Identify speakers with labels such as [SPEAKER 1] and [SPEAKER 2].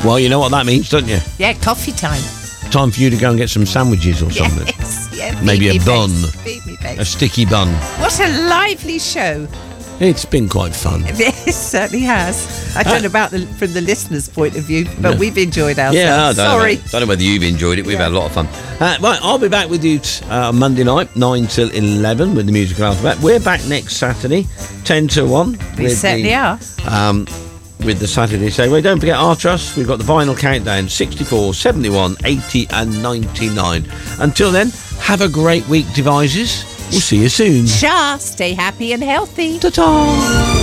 [SPEAKER 1] Well, you know what that means, don't you?
[SPEAKER 2] Yeah, coffee time.
[SPEAKER 1] Time for you to go and get some sandwiches or something.
[SPEAKER 2] Yes, yeah.
[SPEAKER 1] Maybe a bun.
[SPEAKER 2] Beat me, babes.
[SPEAKER 1] A sticky bun.
[SPEAKER 2] What a lively show.
[SPEAKER 1] It's been quite fun.
[SPEAKER 2] It certainly has. I don't know about from the listener's point of view, but we've enjoyed ourselves.
[SPEAKER 1] Yeah,
[SPEAKER 2] Sorry.
[SPEAKER 1] Don't know whether you've enjoyed it. We've had a lot of fun. Right, I'll be back with you on Monday night, 9 till 11 with the Musical Alphabet. We're back next Saturday, 10 till 1.
[SPEAKER 2] We certainly are.
[SPEAKER 1] With the Saturday Segway. Don't forget our trust. We've got the vinyl countdown, 64, 71, 80 and 99. Until then, have a great week, devices. We'll see you soon.
[SPEAKER 2] Stay happy and healthy.
[SPEAKER 1] Ta-ta!